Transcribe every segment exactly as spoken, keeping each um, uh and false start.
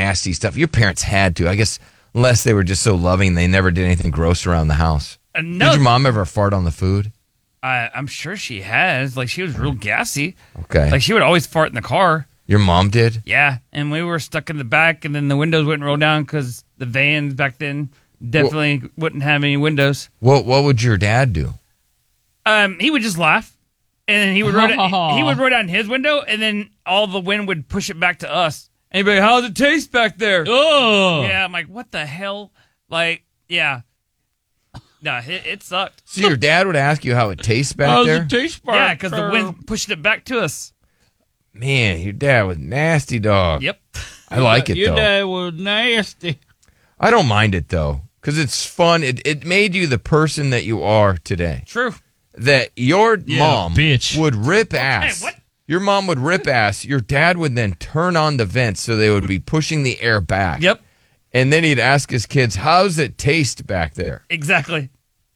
nasty stuff. Your parents had to, I guess, unless they were just so loving, they never did anything gross around the house. Uh, no, did your mom ever fart on the food? I, I'm sure she has. Like, she was real gassy. Okay. Like, she would always fart in the car. Your mom did? Yeah, and we were stuck in the back, and then the windows wouldn't roll down because the vans back then definitely well, wouldn't have any windows. What What would your dad do? Um, he would just laugh, and then he would roll down, he would roll down his window, and then all the wind would push it back to us. And he'd be like, "How's it taste back there?" Oh, yeah. I'm like, "What the hell?" Like, yeah. Nah, it, it sucked. So your dad would ask you how it tastes back How's there? it taste back Yeah, because the there? wind pushed it back to us. Man, your dad was nasty, dog. Yep. I like it, Your though. dad was nasty. I don't mind it, though, because it's fun. It, it made you the person that you are today. True. That your Yeah, mom bitch. would rip ass. Hey, what? Your mom would rip ass. Your dad would then turn on the vents so they would be pushing the air back. Yep. And then he'd ask his kids, how's it taste back there? Exactly.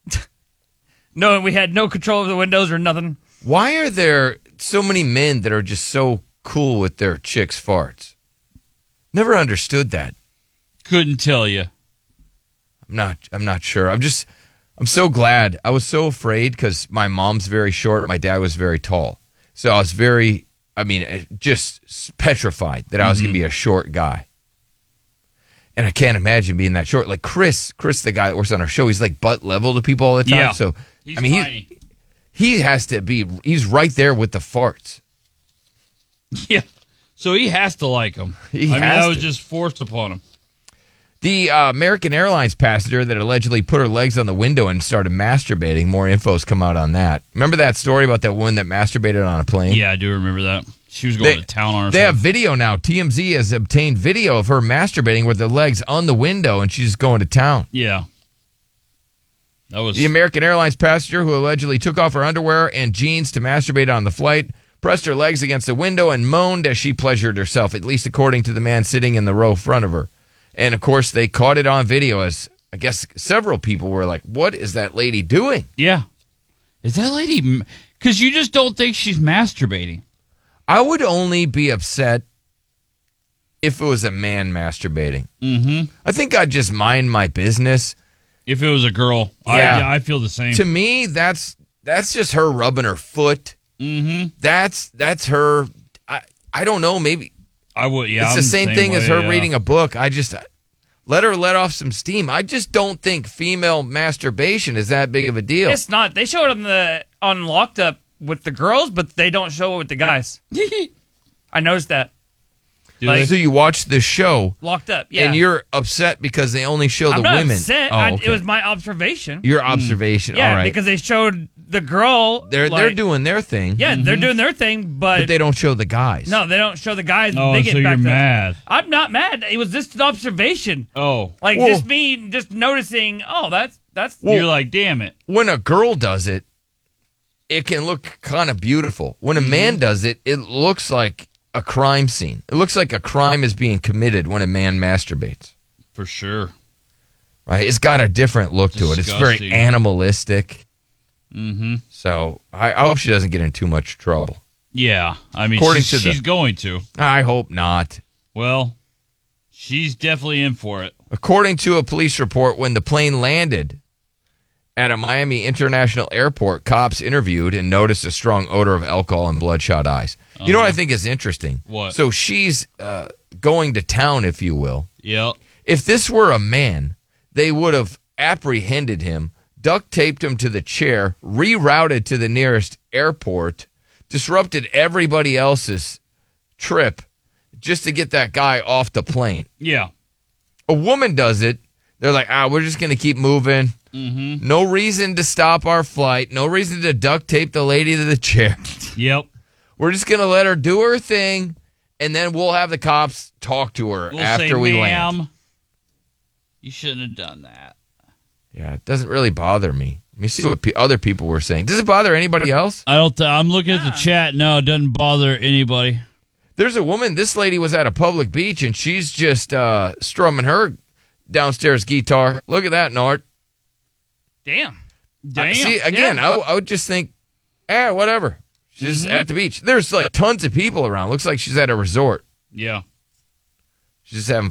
No, we had no control of the windows or nothing. Why are there so many men that are just so cool with their chicks' farts? Never understood that. Couldn't tell you. I'm not I'm not sure. I'm just I'm so glad. I was so afraid because my mom's very short. My dad was very tall. So I was very, I mean, just petrified that I was mm-hmm. going to be a short guy. And I can't imagine being that short. Like Chris, Chris, the guy that works on our show, he's like butt level to people all the time. Yeah. So, He's I mean, tiny. he, he has to be, he's right there with the farts. Yeah. So he has to like them. He I mean, has that was to. just forced upon him. The uh, American Airlines passenger that allegedly put her legs on the window and started masturbating. More info's come out on that. Remember that story about that woman that masturbated on a plane? Yeah, I do remember that. She was going They- to town on herself. They have video now. T M Z has obtained video of her masturbating with her legs on the window, and she's going to town. Yeah. That was The American Airlines passenger who allegedly took off her underwear and jeans to masturbate on the flight pressed her legs against the window and moaned as she pleasured herself, at least according to the man sitting in the row front of her. And, of course, they caught it on video as, I guess, several people were like, what is that lady doing? Yeah. Is that lady... Because you just don't think she's masturbating. I would only be upset if it was a man masturbating. Mm-hmm. I think I'd just mind my business. If it was a girl. Yeah. I, yeah, I feel the same. To me, that's that's just her rubbing her foot. Mm-hmm. That's that's her. I, I don't know. Maybe I would, yeah. it's I'm the same, thing way, as her yeah. reading a book. I just let her let off some steam. I just don't think female masturbation is that big of a deal. It's not. They show it on the on Locked Up with the girls, but they don't show it with the guys. I noticed that. Do Like- they? So you watch the show, Locked Up, yeah. and you're upset because they only show the I'm not women. upset. Oh, I, okay. It was my observation. Your observation. yeah, All right. because they showed the girl. they're like- they're doing their thing. Yeah, they're doing their thing, but, but they don't show the guys. no, they don't show the guys. Oh, they get so you're back to- mad. I'm not mad. It was just an observation. Oh. Like Well- just me, just noticing. Oh, that's that's. You're like, damn it. When a girl does it, it can look kind of beautiful. When a man does it, it looks like a crime scene. It looks like a crime is being committed when a man masturbates. For sure. Right? It's got a different look to it. It's very Disgusting. animalistic. Mm-hmm. So I, I hope she doesn't get in too much trouble. Yeah. I mean, According she's, to the- she's going to. I hope not. Well, she's definitely in for it. According to a police report, when the plane landed at a Miami International Airport, cops interviewed and noticed a strong odor of alcohol and bloodshot eyes. You know what I think is interesting? What? So she's uh, going to town, if you will. Yep. If this were a man, they would have apprehended him, duct taped him to the chair, rerouted to the nearest airport, disrupted everybody else's trip just to get that guy off the plane. Yeah. A woman does it. They're like, ah, we're just going to keep moving. Mm-hmm. No reason to stop our flight. No reason to duct tape the lady to the chair. Yep. We're just going to let her do her thing, and then we'll have the cops talk to her We'll after say, we land. ma'am, you shouldn't have done that. Yeah, it doesn't really bother me. Let me see what pe- other people were saying. Does it bother anybody else? I don't. Th- I'm looking at the chat. No, it doesn't bother anybody. There's a woman, this lady was at a public beach, and she's just uh, strumming her downstairs guitar. Look at that, Nort. damn. Damn. See, again, Yeah. I, I would just think, eh, whatever. She's at the beach. There's like tons of people around. Looks like she's at a resort. Yeah. She's just having